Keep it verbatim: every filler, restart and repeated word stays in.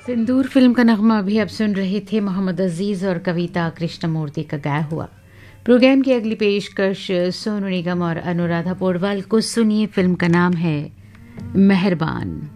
सिंदूर film का नगमा अभी आप सुन रहे थे मोहम्मद अजीज़ और कविता कृष्णमूर्ति का गाया हुआ। प्रोग्राम की अगली पेशकश सोनू निगम और अनुराधा पौडवाल को सुनिए। फिल्म का नाम है मेहरबान।